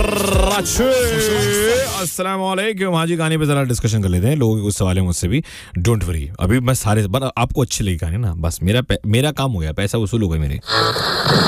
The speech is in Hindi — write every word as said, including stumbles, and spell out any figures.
अस्सलाम वालेकुम। हाँ जी, गाने पे जरा डिस्कशन कर लेते हैं, लोगों के कुछ सवाल है मुझसे भी। डोंट वरी, अभी मैं सारे आपको अच्छी लगी गाने ना, बस मेरा मेरा काम हो गया, पैसा वसूल हो गया मेरे।